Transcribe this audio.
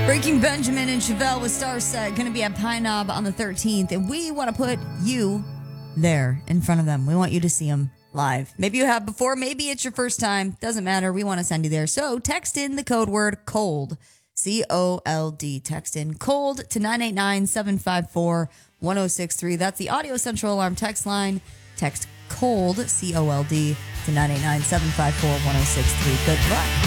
Breaking Benjamin and Chevelle with Starset going to be at Pine Knob on the 13th, and we want to put you there in front of them. We want you to see them live. Maybe you have before, maybe it's your first time. Doesn't matter. We want to send you there. So text in the code word COLD, COLD. Text in COLD to 989-754-1063. That's the Audio Central Alarm text line. Text COLD, COLD, to 989-754-1063. Good luck.